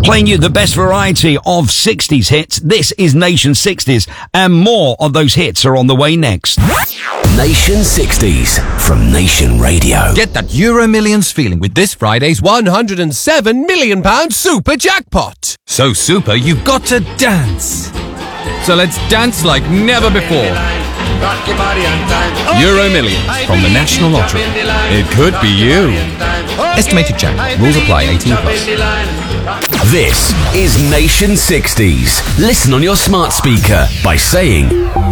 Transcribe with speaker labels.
Speaker 1: Playing you the best variety of 60s hits. This is Nation 60s, and more of those hits are on the way next.
Speaker 2: Nation 60s from Nation Radio.
Speaker 3: Get that Euro Millions feeling with this Friday's £107 million super jackpot. So super, you've got to dance. So let's dance like never before. Euro Millions from the National Lottery. It could be you. Estimated jackpot. Rules apply. 18 plus.
Speaker 2: This is Nation 60s. Listen on your smart speaker by saying